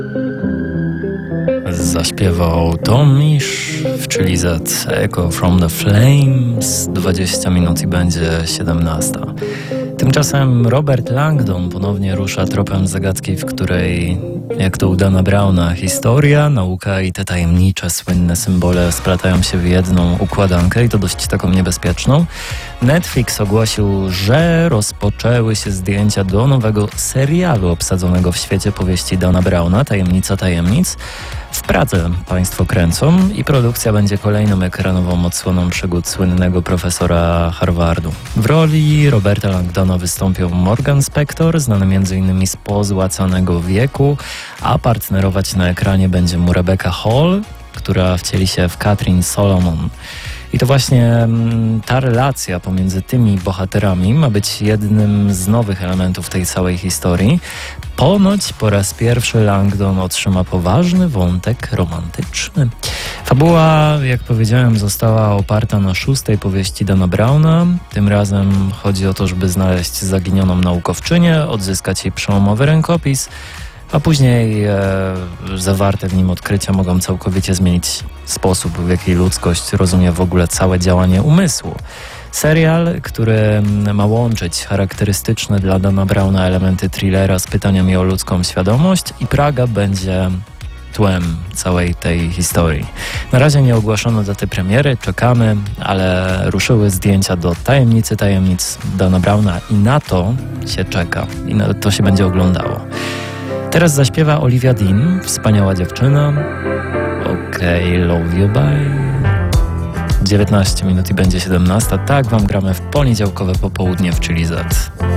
Zaśpiewał Tom Misch w Chili Z Echo from the Flames. 20 minut i będzie 17. Tymczasem Robert Langdon ponownie rusza tropem zagadki, w której, jak to u Dana Browna, historia, nauka i te tajemnicze, słynne symbole splatają się w jedną układankę i to dość taką niebezpieczną. Netflix ogłosił, że rozpoczęły się zdjęcia do nowego serialu obsadzonego w świecie powieści Dana Browna, Tajemnica tajemnic. W Pradze państwo kręcą i produkcja będzie kolejną ekranową odsłoną przygód słynnego profesora Harvardu. W roli Roberta Langdona wystąpią Morgan Spector, znany m.in. z Pozłacanego wieku, a partnerować na ekranie będzie mu Rebecca Hall, która wcieli się w Katrin Solomon. I to właśnie ta relacja pomiędzy tymi bohaterami ma być jednym z nowych elementów tej całej historii. Ponoć po raz pierwszy Langdon otrzyma poważny wątek romantyczny. Fabuła, jak powiedziałem, została oparta na 6. powieści Dana Browna. Tym razem chodzi o to, żeby znaleźć zaginioną naukowczynię, odzyskać jej przełomowy rękopis, a później zawarte w nim odkrycia mogą całkowicie zmienić sposób, w jaki ludzkość rozumie w ogóle całe działanie umysłu. Serial, który ma łączyć charakterystyczne dla Dana Browna elementy thrillera z pytaniami o ludzką świadomość i Praga będzie tłem całej tej historii. Na razie nie ogłoszono daty premiery, czekamy, ale ruszyły zdjęcia do Tajemnicy tajemnic Dana Browna i na to się czeka i na to się będzie oglądało. Teraz zaśpiewa Olivia Dean, wspaniała dziewczyna. Okej, love you, bye. 19 minut i będzie 17. Tak wam gramy w poniedziałkowe popołudnie w Chili Z.